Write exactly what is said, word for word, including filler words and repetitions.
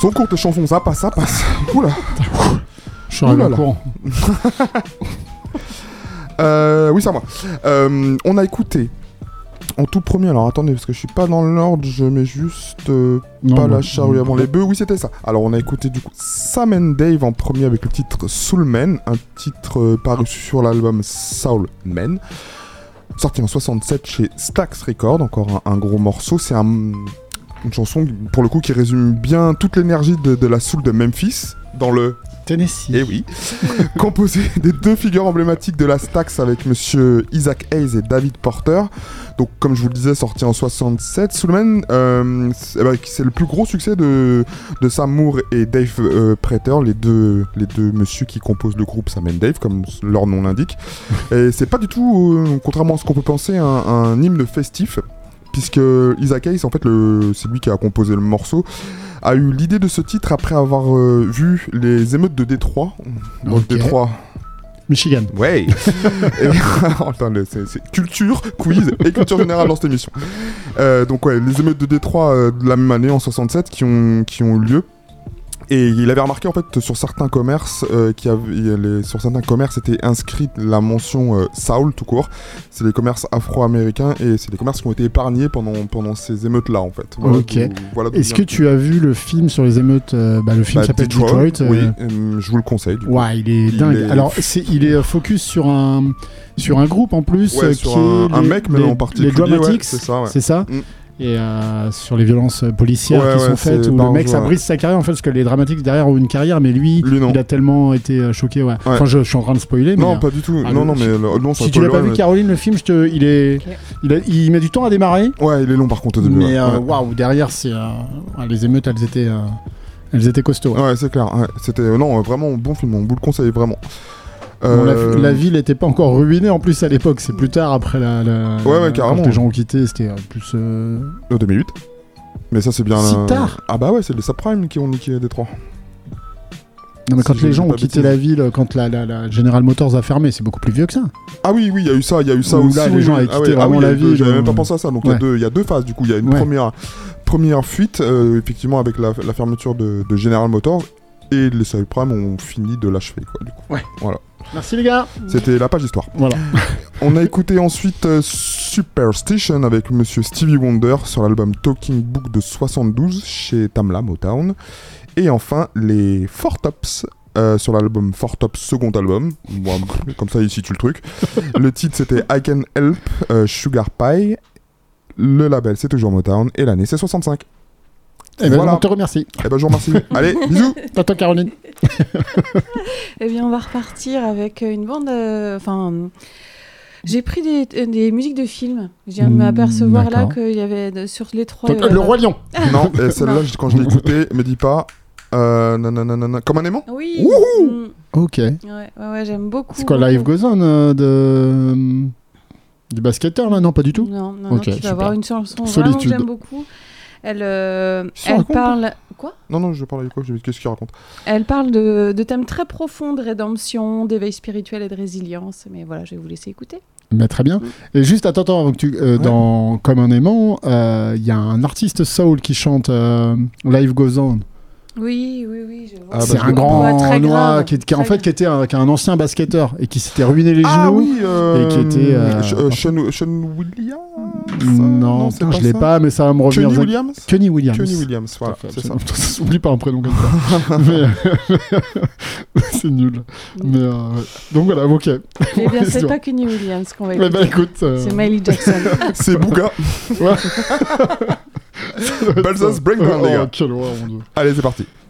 Sont courtes les chansons, ça passe, ça passe. Oula. Je suis arrivé au courant. euh, oui, c'est à moi. Euh, on a écouté en tout premier, alors attendez, parce que je suis pas dans l'ordre, je mets juste euh, Non, pas non, la charrue non. avant les bœufs. Oui, c'était ça. Alors, on a écouté du coup Sam and Dave en premier avec le titre Soul Man, un titre euh, paru sur l'album Soul Man, sorti en soixante-sept chez Stax Records, encore un, un gros morceau. C'est un, une chanson, pour le coup, qui résume bien toute l'énergie de, de la soul de Memphis dans le Tennessee. Eh oui. Composé des deux figures emblématiques de la Stax avec monsieur Isaac Hayes et David Porter. Donc, comme je vous le disais, sorti en soixante-sept. Soul Man, euh, c'est, bah, c'est le plus gros succès de, de Sam Moore et Dave euh, Prater, les deux, les deux messieurs qui composent le groupe Sam and Dave, comme leur nom l'indique. Et c'est pas du tout, euh, contrairement à ce qu'on peut penser, un, un hymne festif, puisque Isaac Hayes, en fait, le, c'est lui qui a composé le morceau, a eu l'idée de ce titre après avoir euh, vu les émeutes de Détroit. Donc Ok. Détroit. Michigan. Ouais. Et... Attends, c'est, c'est culture, quiz et culture générale dans cette émission. Euh, donc ouais, les émeutes de Détroit euh, de la même année en soixante-sept qui ont qui ont eu lieu. Et il avait remarqué en fait sur certains commerces, euh, qui avaient, les, sur certains commerces était inscrite la mention euh, Soul tout court. C'est les commerces afro-américains et c'est des commerces qui ont été épargnés pendant, pendant ces émeutes-là en fait. Voilà Ok. d'où- voilà d'où Est-ce vient- que tu as vu le film sur les émeutes euh, bah, le film Bah, s'appelle Detroit, Detroit. oui, euh, euh, je vous le conseille. Du coup. Ouais, il est Il dingue. est- Alors, c'est, il est euh, focus sur un, sur un groupe en plus, Ouais, euh, sur qui un- est un les, mec, mais les, en particulier, les Dramatics, ouais, c'est ça, ouais. c'est ça Mm. Et euh, sur les violences policières Ouais, qui ouais, sont faites, c'est où le Barjo, mec, ça ouais. brise sa carrière en fait, parce que les Dramatics derrière ont une carrière, mais lui, Lui, non. il a tellement été euh, choqué, ouais. Enfin, je, je suis en train de spoiler, mais. Non, euh, pas du tout. ah, non, le- non, mais le- non, ça si tu l'as spoil pas rien, vu, mais- Caroline, le film, je te, il est, Ok. il, a- il met du temps à démarrer, Ouais, il est long par contre au début. mais ouais. euh, Ouais. waouh, derrière, c'est euh, ouais, les émeutes, elles étaient, euh, elles étaient costauds. ouais. Ouais, c'est clair. Ouais. C'était euh, non, euh, vraiment bon film. On vous le conseille vraiment. Bon, la, Euh, la ville n'était pas encore ruinée en plus à l'époque, c'est plus tard après la. la Ouais, ouais, la- carrément. Quand les gens ont quitté, c'était euh, plus. euh, euh, deux mille huit. Mais ça, c'est bien. Si euh, tard. Ah bah ouais, c'est les subprimes qui ont niqué Détroit. Non, mais Si quand je les dis gens pas ont quitté bêtise. la ville, quand la, la, la General Motors a fermé, c'est beaucoup plus vieux que ça. Ah oui, oui, il y a eu ça, il y a eu ça Où aussi. là, les oui, gens oui. avaient Ah quitté ouais, ah vraiment oui, il y a la eu deux- ville, J'avais même pas euh, pensé à ça. Donc il y a ouais. deux- il y a deux phases. Du coup, il y a une Ouais. première, première fuite, euh, effectivement, avec la, la fermeture de, de General Motors. Et les subprimes ont fini de l'achever, quoi, du coup. Ouais. Voilà. Merci les gars. C'était la page histoire. Voilà. On a écouté ensuite euh, Superstition avec monsieur Stevie Wonder sur l'album Talking Book de soixante-douze chez Tamla Motown. Et enfin, les Four Tops euh, sur l'album Four Tops second album. Bon, comme ça, il situe le truc. Le titre, c'était I Can Help euh, Sugar Pie. Le label, c'est toujours Motown. Et l'année, c'est soixante-cinq. Eh ben, Voilà. on te remercie. Eh ben, je vous remercie. Allez, bisous. À toi, Caroline. Eh bien, on va repartir avec une bande. euh, Enfin, j'ai pris des, euh, des musiques de films. Je viens de Mmh, m'apercevoir là d'accord. qu'il y avait de- sur les trois. Donc, euh, Le Roi Lion. Non, et celle-là, Non. je- quand je l'ai écoutée, me dis pas. Euh, nanana, comme un aimant. Oui. Wouhou Mm. Ok. Ouais, ouais, ouais, j'aime beaucoup. C'est quoi, beaucoup. Life Goes On euh, de. Du basketteur là? Non, pas du tout. Non, non, Ok, non, qui super. va avoir une chanson vraiment que Solitude. j'aime beaucoup. Elle, euh, Ça elle raconte parle. Quoi Non, non, je parle avec quoi? Qu'est-ce qu'il raconte? Elle parle de, de thèmes très profonds de rédemption, d'éveil spirituel et de résilience. Mais voilà, je vais vous laisser écouter. Bah, très bien. Mm. Et juste, attends, attends, avant que tu, euh, Ouais. dans Comme un aimant, il y a un artiste soul qui chante euh, Life Goes On. Oui, oui, oui. Je vois. Ah, bah, c'est je un vois. grand Ouais, très noir grave, qui, qui, en très fait qui était un, qui est un ancien basketteur et qui s'était ruiné les Ah genoux. oui, euh, et qui était, euh, Sh- euh, Sean, Sean Williams. ça Non, c'est putain, je l'ai ça. pas, mais ça va me revenir. Kenny direct- Williams. Kenny Williams. Kenny Williams, voilà, Tout à fait, c'est ça. absolument. Ça s'oublie pas un prénom comme ça. Mais, c'est nul. Mais, euh, ouais. Donc voilà, ok. Eh bien, c'est Histoire. pas Kenny Williams qu'on va Mais écouter. bah écoute. euh, C'est Miley Jackson. C'est Bouga. ouais. Balsas Breakdown, Oh, les gars. quelle horreur, mon dieu. Allez, c'est parti.